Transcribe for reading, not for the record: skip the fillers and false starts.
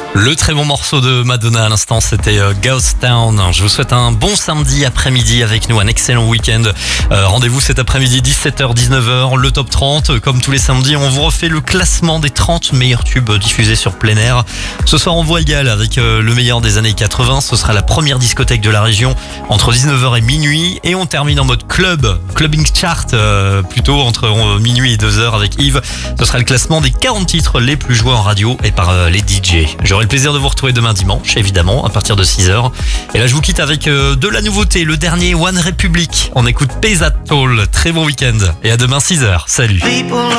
Le très bon morceau de Madonna à l'instant, c'était Ghost Town. Je vous souhaite un bon samedi après-midi avec nous, un excellent week-end. Rendez-vous cet après-midi 17h-19h, le top 30. Comme tous les samedis, on vous refait le classement des 30 meilleurs tubes diffusés sur plein air. Ce soir, on voit égal avec le meilleur des années 80. Ce sera la première discothèque de la région entre 19h et minuit. Et on termine en mode clubbing chart, plutôt entre minuit et 2h avec Yves. Ce sera le classement des 40 titres les plus joués en radio et par les DJ. J'aurai le plaisir de vous retrouver demain dimanche, évidemment, à partir de 6h. Et là, je vous quitte avec de la nouveauté, le dernier One Republic. On écoute Pesato. Très bon week-end. Et à demain 6h. Salut.